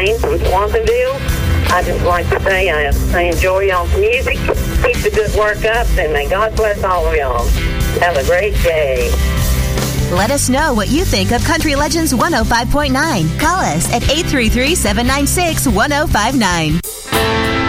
Lorraine from Swansonville. I just like to say I enjoy y'all's music. Keep the good work up, and may God bless all of y'all. Have a great day. Let us know what you think of Country Legends 105.9. Call us at 833-796-1059.